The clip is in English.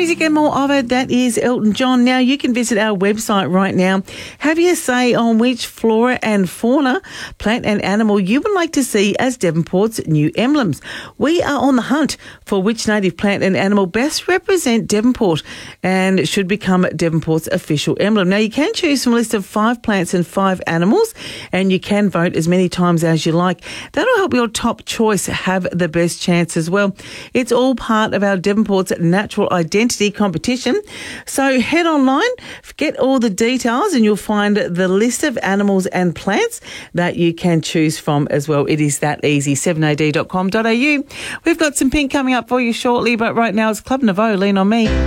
music and more of it. That is Elton John. Now, you can visit our website right now. Have your say on which flora and fauna, plant and animal you would like to see as Devonport's new emblems. We are on the hunt for which native plant and animal best represent Devonport and should become Devonport's official emblem. Now, you can choose from a list of 5 plants and 5 animals, and you can vote as many times as you like. That'll help your top choice have the best chance as well. It's all part of our Devonport's Natural Identity competition. So head online, get all the details, and you'll find the list of animals and plants that you can choose from as well. It is that easy. 7ad.com.au. We've got some pink coming up for you shortly, but right now it's Club Nouveau, Lean on Me.